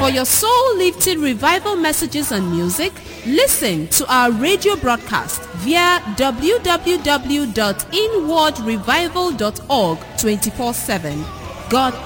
For your soul-lifting revival messages and music, listen to our radio broadcast via www.inwardrevival.org 24/7. God